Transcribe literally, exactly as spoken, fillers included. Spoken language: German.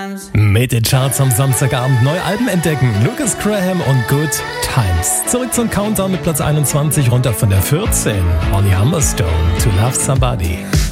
Mit den Charts am Samstagabend neue Alben entdecken. Lucas Graham und Good Times. Zurück zum Countdown mit Platz einundzwanzig, runter von der vierzehn. Holly Humberstone, To Love Somebody.